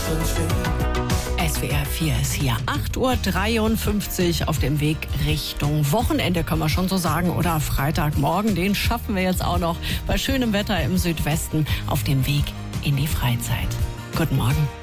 SWR 4 ist hier, 8:53 Uhr auf dem Weg Richtung Wochenende, kann man schon so sagen, oder Freitagmorgen. Den schaffen wir jetzt auch noch bei schönem Wetter im Südwesten auf dem Weg in die Freizeit. Guten Morgen.